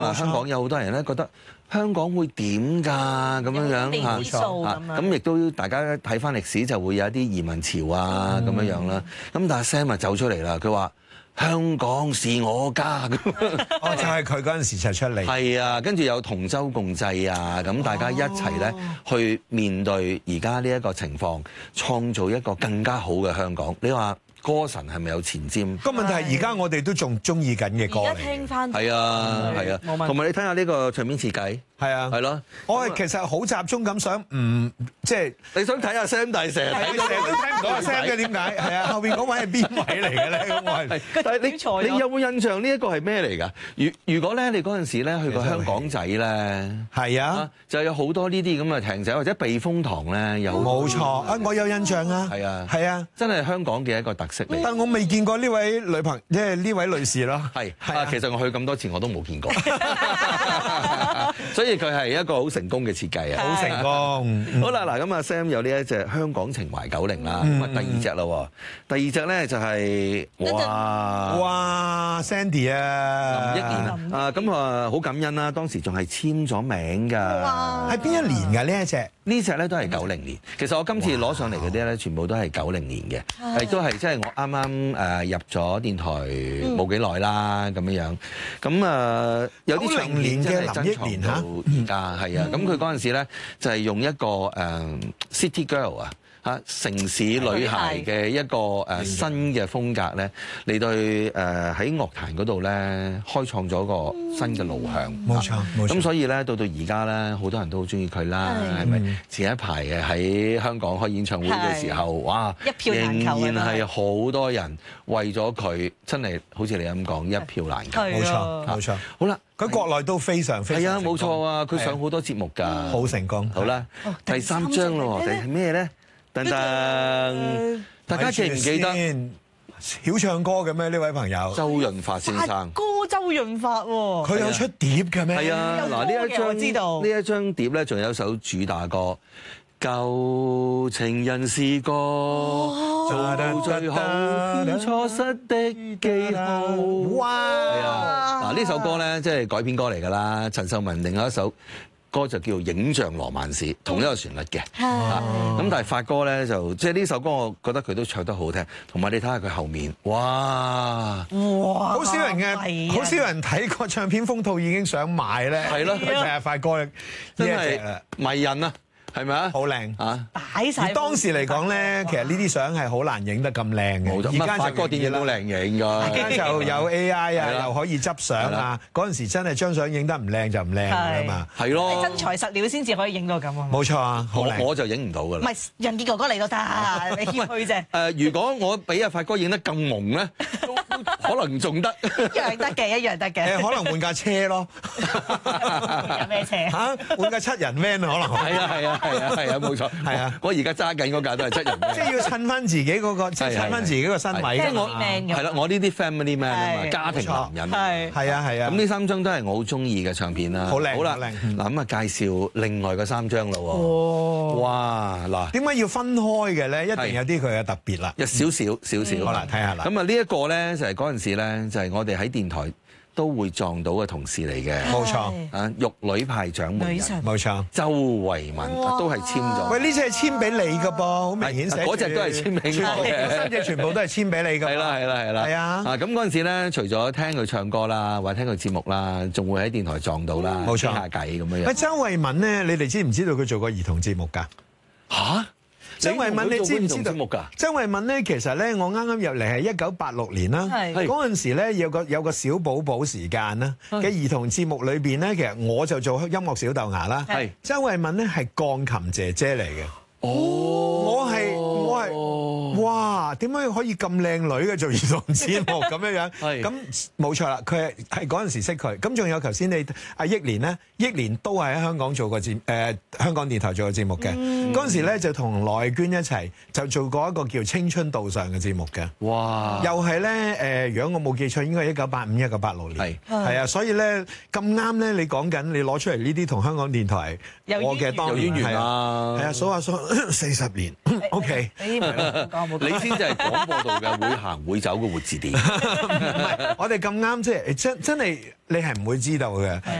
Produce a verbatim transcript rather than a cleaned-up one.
啊，香港有好多人咧覺得香港會點㗎咁樣樣嚇， 冇錯啊， 咁亦都大家睇翻歷史就會有一啲移民潮啊咁樣樣啦。咁但係 Sam 啊走出嚟啦，佢話香港是我家咁。 哦，就係佢嗰陣時就出嚟。 係啊，跟住有同舟共濟啊，咁大家一齊咧去面對而家呢一個情況，創造一個更加好嘅香港。你話歌神係咪有前瞻？ 個問題係而家我哋都仲中意緊嘅歌而家嚟。 聽翻係啊係啊，同埋你睇下呢個唱片設計， 係啊， 係咯。 我係其實好集中咁想唔即係你想睇下 Sam 大成日成日都聽唔到阿 Sam 嘅點解？係啊，後邊嗰位係邊位嚟嘅咧？咁我係。 但係你你有冇印象呢一個係咩嚟㗎？如如果咧你嗰陣時咧去過香港仔咧， 係啊， 就有好多呢啲咁嘅艇仔或者避風塘咧，有冇錯啊！我有印象啊， 係啊係啊， 真係香港嘅一個特色嚟。 但我未見過呢位女朋即係呢位女士咯。 係啊，其實我去咁多次我都冇見過，所以佢係一個好成功嘅設計啊！ 好成功。 好啦，嗱咁啊 Sam 有呢一隻香港情懷九零啦，咁啊第二隻啦喎，第二隻咧就係哇哇 Sandy 啊， 林憶蓮啊，咁啊好感恩啦，當時仲係簽咗名㗎。 係邊一年㗎呢一隻？ 呢隻咧都係九零年。其實我今次攞上嚟嗰啲咧，全部都係九零年嘅，亦都係即係我啱啱誒入咗電台冇幾耐啦咁樣樣。咁啊有啲唱片真係珍藏到而家係啊。咁佢嗰陣時咧就係用一個誒 City Girl 啊。嚇城市女孩嘅一個誒新嘅風格咧，嚟到誒喺樂壇嗰度咧開創咗個新嘅路向。 冇錯，冇錯。 咁所以咧到到而家咧，好多人都好中意佢啦，係咪？前一排嘅喺香港開演唱會嘅時候，哇， 一票難求， 仍然係好多人為咗佢，真係好似你咁講，一票難求。 冇錯，冇錯。 好啦， 佢國內都非常非常係啊，冇錯啊，佢上好多節目㗎， 好成功。 好啦，第三張咯，第係咩咧？噔噔，大家記唔記得曉唱歌嘅咩？呢位朋友周潤發先生， 歌周潤發喎， 佢有出碟嘅咩？ 係啊，嗱呢一張我知道呢一張碟咧，仲有一首主打歌《舊情人是個做最好錯失的記號》。 哇！ 係啊，嗱呢首歌咧，即係改編歌嚟㗎啦。陳秀雯另外一首歌就叫《影像羅曼史》，同一個旋律嘅。咁但係發哥咧就即係呢首歌，我覺得佢都唱得好聽。同埋你睇下佢後面，哇！ 哇！好少人嘅，好少人睇過唱片封套已經想買咧。 係咯， 係啊，發哥真係迷人啊！係咪啊？ 好靚啊！ 擺曬。 而當時嚟講咧，其實呢啲相係好難影得咁靚嘅。 而家發哥電影都靚影㗎。 而家就有 A I 啊，又可以執相啊。嗰陣時真係張相影得唔靚就唔靚㗎嘛。 係咯。 真材實料先至可以影到咁啊。 冇錯啊，好靚。 我就影唔到㗎啦。 唔係楊傑哥哥嚟都得，你謙虛啫。 誒，如果我俾阿發哥影得咁朦咧，可能仲得。 一樣得嘅，一樣得嘅。 誒，可能換架車咯。 有咩車？ 嚇，換架七人 van 可能。 係啊，係啊。係啊係啊，冇錯， 係啊！ 我而家揸緊嗰架都係七人嘅， 即係要襯翻自己嗰個，即係襯翻自己個身位㗎嘛。 係啦，我呢啲 family man 啊嘛，家庭男人。 係係啊係啊。 咁呢三張都係我好中意嘅唱片啦。 好靚， 好啦，嗱咁啊介紹另外嗰三張啦喎。哇！嗱， 點解要分開嘅咧？一定有啲佢嘅特別啦。 有少少少少。 好啦，睇下啦。 咁啊呢一個咧就係嗰陣時咧就係我哋喺電台都會撞到嘅同事嚟嘅， 冇錯啊！玉女派獎門人， 冇錯， 周慧敏都係簽咗。 喂，呢隻係簽俾你㗎噃，好明顯寫。 嗰隻都係簽俾我嘅， 三隻全部都係簽俾你㗎。 係啦，係啦，係啦。 係啊。 啊，咁嗰陣時咧，除咗聽佢唱歌啦，或者聽佢節目啦，仲會喺電台撞到啦， 冇錯， 傾下偈咁樣樣。 喂，周慧敏咧，你哋知唔知道佢做過兒童節目㗎？ 嚇！ 周慧敏，你知唔知道？ 㗎？ 周慧敏咧，其實咧，我啱啱入嚟係一九八六年啦。 係嗰陣時咧，有個有個小寶寶時間啦嘅兒童節目裏邊咧，其實我就做音樂小豆芽啦。 係周慧敏咧係鋼琴姐姐嚟嘅。 哦， 我係我係，哇！點解可以咁靚女嘅做兒童節目咁樣樣？ 係咁冇錯啦，佢係係嗰陣時識佢。咁仲有頭先你阿憶蓮咧，憶蓮都係喺香港做過節誒香港電台做過節目嘅。嗰陣時咧就同羅藝娟一齊就做過一個叫《青春道上》嘅節目嘅。 哇！ 又係咧誒，如果我冇記錯，應該係一九八五、一九八六年。 係係啊，所以咧咁啱咧，你講緊你攞出嚟呢啲同香港電台我嘅當年係啊，係啊，數下數。四十年，OK， 你唔講你先至係廣播道嘅會行會走嘅活字典。 唔係，我哋咁啱即係真真係你係唔會知道嘅。